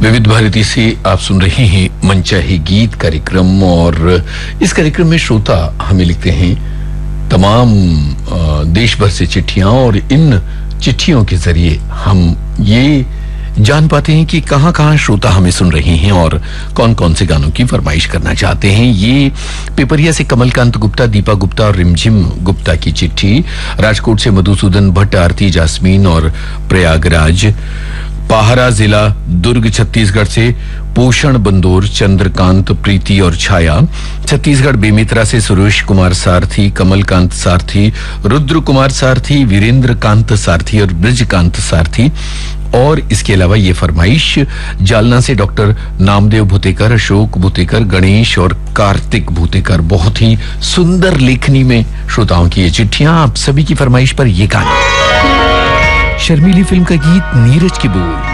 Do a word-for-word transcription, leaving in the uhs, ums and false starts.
विविध भारती से आप सुन रहे हैं मनचाही गीत कार्यक्रम। और इस कार्यक्रम में श्रोता हमें लिखते हैं तमाम देश भर से चिट्ठियां, और इन चिट्ठियों के जरिए हम ये जान पाते हैं कि कहां कहां श्रोता हमें सुन रहे हैं और कौन कौन से गानों की फरमाइश करना चाहते हैं। ये पिपरिया से कमलकांत गुप्ता, दीपा गुप्ता और रिमझिम गुप्ता की चिट्ठी, राजकोट से मधुसूदन भट्ट, आरती जास्मीन और प्रयागराज, पाहरा जिला दुर्ग छत्तीसगढ़ से पोषण बंदोर, चंद्रकांत, प्रीति और छाया, छत्तीसगढ़ बेमित्रा से सुरेश कुमार सारथी, कमलकांत सारथी, रुद्र कुमार सारथी, वीरेंद्र कांत सारथी और ब्रिजकांत सारथी। और इसके अलावा ये फरमाइश जालना से डॉक्टर नामदेव भूतेकर, अशोक भूतेकर, गणेश और कार्तिक भूतेकर। बहुत ही सुंदर लेखनी में श्रोताओं की ये चिट्ठियां। आप सभी की फरमाइश पर ये गाना, शर्मीली फिल्म का गीत नीरज की बोल।